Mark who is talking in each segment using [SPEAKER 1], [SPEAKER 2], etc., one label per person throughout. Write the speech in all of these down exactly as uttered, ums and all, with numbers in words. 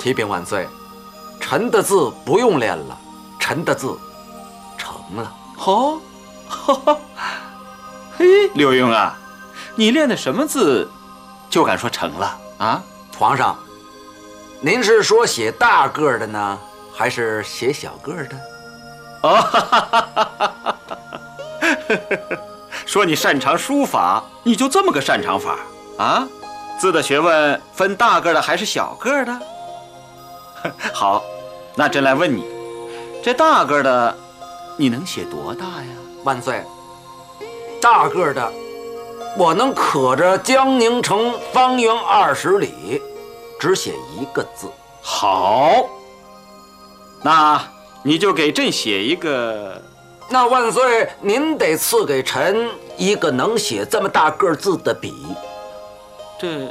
[SPEAKER 1] 启禀万岁，臣的字不用练了，臣的字成了。
[SPEAKER 2] 哦，哈哈，嘿，刘墉啊，你练的什么字，就敢说成了啊？
[SPEAKER 1] 皇上，您是说写大个的呢，还是写小个的？
[SPEAKER 2] 哦，哈哈哈哈哈哈！说你擅长书法，你就这么个擅长法啊？字的学问分大个的还是小个的？好，那朕来问你，这大个的，你能写多大呀？
[SPEAKER 1] 万岁，大个的，我能可着江宁城方圆二十里，只写一个字。
[SPEAKER 2] 好，那你就给朕写一个。
[SPEAKER 1] 那万岁，您得赐给臣一个能写这么大个字的笔。
[SPEAKER 2] 这，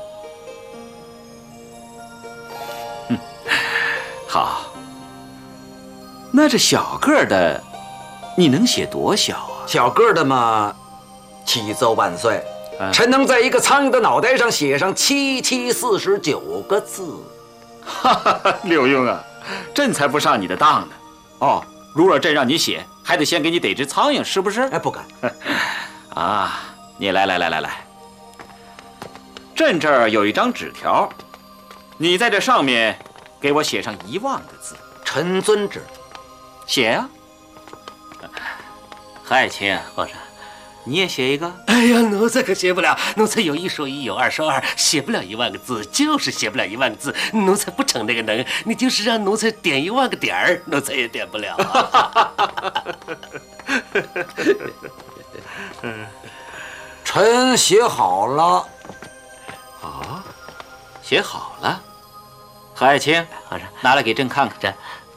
[SPEAKER 2] 嗯，好。那这小个的，你能写多小啊？
[SPEAKER 1] 小个的嘛，启奏万岁，
[SPEAKER 2] 啊、
[SPEAKER 1] 臣能在一个苍蝇的脑袋上写上七七四十九个字。
[SPEAKER 2] 哈哈，刘墉啊，朕才不上你的当呢。哦，如若朕让你写，还得先给你逮只苍蝇，是不是？
[SPEAKER 1] 哎，不敢。
[SPEAKER 2] 啊，你来来来来来，朕这儿有一张纸条，你在这上面给我写上一万个字。
[SPEAKER 1] 臣遵旨。
[SPEAKER 2] 写呀、啊。何爱卿，皇上，你也写一个。
[SPEAKER 3] 哎呀，奴才可写不了，奴才有一说一，有二说二，写不了一万个字，就是写不了一万个字。奴才不逞那个能，你就是让奴才点一万个点儿，奴才也点不了、啊。
[SPEAKER 1] 臣写好了。
[SPEAKER 2] 啊，写好了。何爱卿，
[SPEAKER 3] 皇上，
[SPEAKER 2] 拿来给朕看看。
[SPEAKER 3] 这，